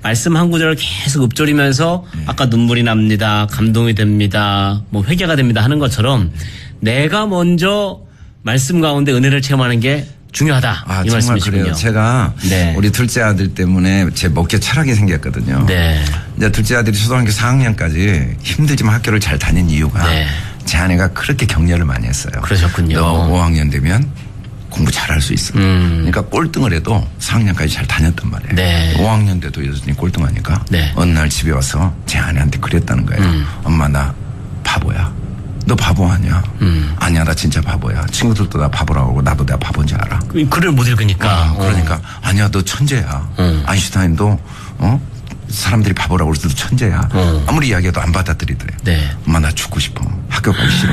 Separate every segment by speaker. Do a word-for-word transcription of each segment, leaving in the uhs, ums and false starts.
Speaker 1: 말씀 한 구절을 계속 읊조리면서 네. 아까 눈물이 납니다. 감동이 됩니다. 뭐 회개가 됩니다 하는 것처럼 내가 먼저 말씀 가운데 은혜를 체험하는 게 중요하다.
Speaker 2: 아,
Speaker 1: 이
Speaker 2: 정말
Speaker 1: 말씀이시군요.
Speaker 2: 그래요. 제가
Speaker 1: 네.
Speaker 2: 우리 둘째 아들 때문에 제 목회 철학이 생겼거든요.
Speaker 1: 네.
Speaker 2: 이제 둘째 아들이 초등학교 사 학년까지 힘들지만 학교를 잘 다닌 이유가
Speaker 1: 네.
Speaker 2: 제 아내가 그렇게 격려를 많이 했어요.
Speaker 1: 그러셨군요.
Speaker 2: 너 오 학년 되면 공부 잘할 수 있어.
Speaker 1: 음.
Speaker 2: 그러니까 꼴등을 해도 사 학년까지 잘 다녔단 말이에요.
Speaker 1: 네.
Speaker 2: 오 학년 때도 여전히 꼴등하니까
Speaker 1: 네.
Speaker 2: 어느 날 집에 와서 제 아내한테 그랬다는 거예요. 음. 엄마 나 바보야. 너 바보 아니야? 음. 아니야 나 진짜 바보야. 친구들도 나 바보라고 하고 나도 내가 바보인 줄 알아.
Speaker 1: 글을 못 읽으니까.
Speaker 2: 어, 그러니까 어. 아니야 너 천재야. 음. 아인슈타인도 어? 사람들이 바보라고 그래도 천재야. 어. 아무리 이야기해도 안 받아들이더래. 네. 엄마 나 죽고 싶어. 학교 가기 싫어.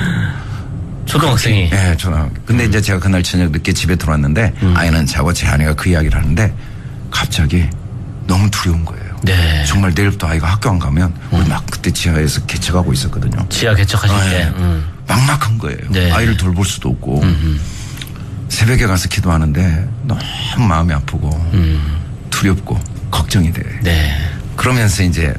Speaker 1: 초등학생이.
Speaker 2: 네, 초등학생. 근데 음. 이제 제가 그날 저녁 늦게 집에 들어왔는데 음. 아이는 자고 제 아내가 그 이야기를 하는데 갑자기 너무 두려운 거예요. 네. 정말 내일부터 아이가 학교 안 가면 음. 우리 막 그때 지하에서 개척하고 있었거든요.
Speaker 1: 지하 개척하실
Speaker 2: 아,
Speaker 1: 때. 음.
Speaker 2: 막막한 거예요. 네. 아이를 돌볼 수도 없고 음흠. 새벽에 가서 기도하는데 너무 마음이 아프고 음. 두렵고 걱정이 돼. 네. 그러면서 이제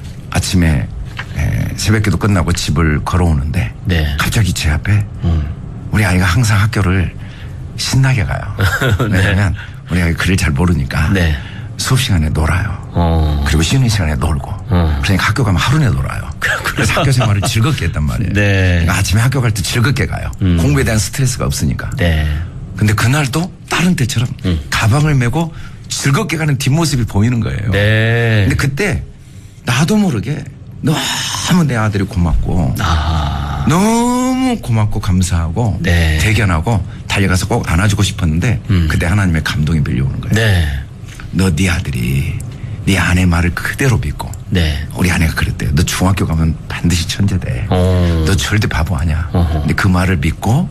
Speaker 2: 아침에 에, 새벽기도 끝나고 집을 걸어오는데 네. 갑자기 제 앞에 음. 우리 아이가 항상 학교를 신나게 가요. 네. 왜냐하면 우리 아이가 글을 잘 모르니까 네. 수업 시간에 놀아요. 어. 그리고 쉬는 시간에 놀고. 어. 그러니까 학교 가면 하루 내 놀아요. 그래서 학교 생활을 즐겁게 했단 말이에요. 네. 그러니까 아침에 학교 갈 때 즐겁게 가요. 음. 공부에 대한 스트레스가 없으니까. 네. 근데 그날도 다른 때처럼 음. 가방을 메고 즐겁게 가는 뒷모습이 보이는 거예요. 네. 근데 그때 나도 모르게 너무 내 아들이 고맙고 아. 너무 고맙고 감사하고 네. 대견하고 달려가서 꼭 안아주고 싶었는데 음. 그때 하나님의 감동이 밀려오는 거예요. 네. 너 네 아들이 네 아내 말을 그대로 믿고 네. 우리 아내가 그랬대요. 너 중학교 가면 반드시 천재돼. 오. 너 절대 바보 아니야. 어허. 근데 그 말을 믿고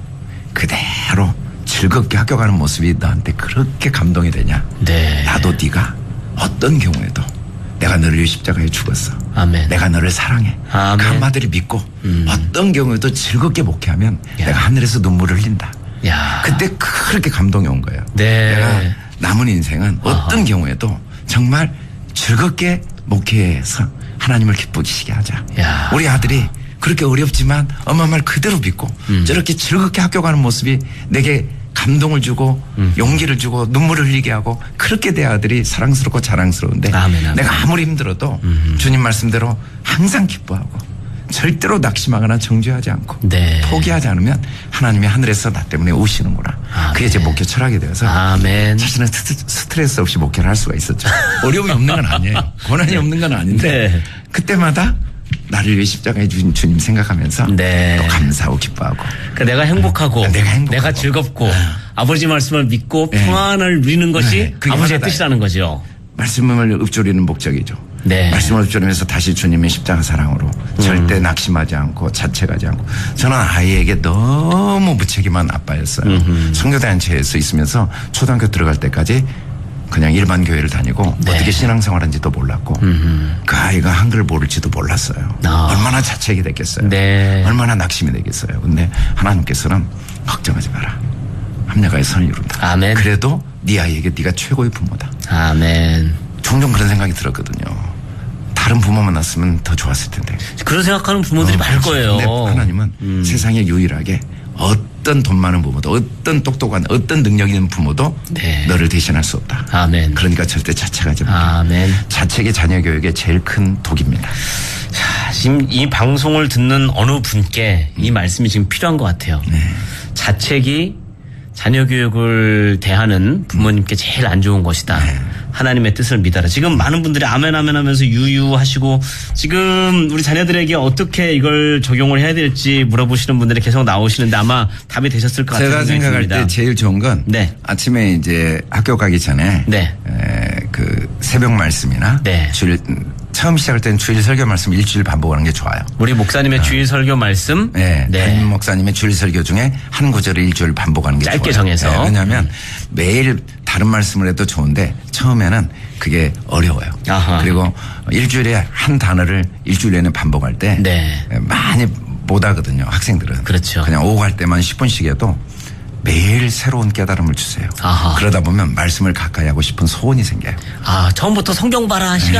Speaker 2: 그대로 즐겁게 학교 가는 모습이 너한테 그렇게 감동이 되냐. 네. 나도 네가 어떤 경우에도 내가 너를 위해 십자가에 죽었어. 아멘. 내가 너를 사랑해. 아멘. 그 한마디를 믿고 음. 어떤 경우에도 즐겁게 목회하면 야. 내가 하늘에서 눈물을 흘린다. 야. 그때 그렇게 감동이 온 거예요. 네. 내가 남은 인생은 어떤 아하. 경우에도 정말 즐겁게 목회해서 하나님을 기쁘시게 하자. 야. 우리 아들이 그렇게 어렵지만 엄마 말 그대로 믿고 음. 저렇게 즐겁게 학교 가는 모습이 내게 감동을 주고 음. 용기를 주고 눈물을 흘리게 하고 그렇게 내 아들이 사랑스럽고 자랑스러운데 아멘, 아멘. 내가 아무리 힘들어도 음. 주님 말씀대로 항상 기뻐하고 절대로 낙심하거나 정죄하지 않고 네. 포기하지 않으면 하나님이 하늘에서 나 때문에 오시는구나. 아멘. 그게 제 목회 철학이 되어서 아멘. 사실은 스트레스 없이 목회를 할 수가 있었죠. 어려움이 없는 건 아니에요. 고난이 네. 없는 건 아닌데 네. 그때마다 나를 위해 십자가에 주신 주님 생각하면서 네. 또 감사하고 기뻐하고
Speaker 1: 그러니까 내가 행복하고 내가, 행복하고. 내가 즐겁고 네. 아버지 말씀을 믿고 네. 평안을 누리는 것이 네. 아버지의 뜻이라는 거죠.
Speaker 2: 말씀을 읊조리는 목적이죠. 네. 말씀을 읊조리면서 다시 주님의 십자가 사랑으로 음. 절대 낙심하지 않고 자책하지 않고 저는 아이에게 너무 무책임한 아빠였어요. 음흠. 성교단체에서 있으면서 초등학교 들어갈 때까지 그냥 일반 교회를 다니고 네. 어떻게 신앙생활한지도 몰랐고 음흠. 그 아이가 한글 모를지도 몰랐어요. 아. 얼마나 자책이 됐겠어요. 네. 얼마나 낙심이 되겠어요. 근데 하나님께서는 걱정하지 마라. 합력하여 선을 이룬다. 아멘. 그래도 네 아이에게 네가 최고의 부모다. 아멘. 종종 그런 생각이 들었거든요. 다른 부모 만났으면 더 좋았을 텐데.
Speaker 1: 그런 생각하는 부모들이 어, 많을 거예요.
Speaker 2: 근데 하나님은 음. 세상에 유일하게 어떤 돈 많은 부모도 어떤 똑똑한 어떤 능력 있는 부모도 네. 너를 대신할 수 없다. 아멘. 그러니까 절대 자책하지 마. 아멘. 자책이 자녀 교육의 제일 큰 독입니다.
Speaker 1: 자, 지금 이 방송을 듣는 어느 분께 이 말씀이 지금 필요한 것 같아요. 네. 자책이 자녀 교육을 대하는 부모님께 제일 안 좋은 것이다. 네. 하나님의 뜻을 믿어라. 지금 많은 분들이 아멘 아멘 하면서 유유하시고 지금 우리 자녀들에게 어떻게 이걸 적용을 해야 될지 물어보시는 분들이 계속 나오시는데 아마 답이 되셨을 것 같아요.
Speaker 2: 제가 생각할 때 제일 좋은 건 네. 아침에 이제 학교 가기 전에 네. 에, 그 새벽 말씀이나 네. 주일 처음 시작할 때는 주일 설교 말씀 일주일 반복하는 게 좋아요.
Speaker 1: 우리 목사님의 어. 주일 설교 말씀.
Speaker 2: 네. 네. 담임 목사님의 주일 설교 중에 한 구절을 일주일 반복하는 게
Speaker 1: 짧게
Speaker 2: 좋아요.
Speaker 1: 정해서.
Speaker 2: 네. 왜냐하면 매일 다른 말씀을 해도 좋은데 처음에는 그게 어려워요. 아하. 그리고 일주일에 한 단어를 일주일 내내 반복할 때 네. 많이 못 하거든요. 학생들은. 그렇죠. 그냥 오후 갈 때만 십 분씩 해도 매일 새로운 깨달음을 주세요. 아하. 그러다 보면 말씀을 가까이 하고 싶은 소원이 생겨요.
Speaker 1: 아, 처음부터 성경 봐라 시간